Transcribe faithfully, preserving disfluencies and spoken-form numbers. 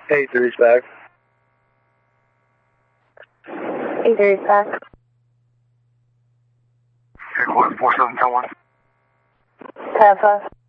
Eight three's back. Eight three's back. Okay, one four seven ten one. Tampa.